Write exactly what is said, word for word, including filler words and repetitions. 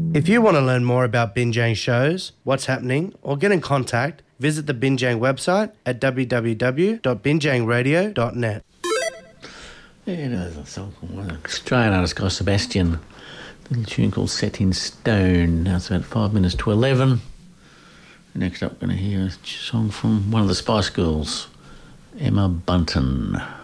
If you want to learn more about Binjang shows, what's happening, or get in contact, visit the Binjang website at w w w dot binjang radio dot net. Yeah, there's a song called Australian artist Guy Sebastian. A little tune called Set in Stone. Now it's about five minutes to eleven. Next up, we're going to hear a song from one of the Spice Girls, Emma Bunton.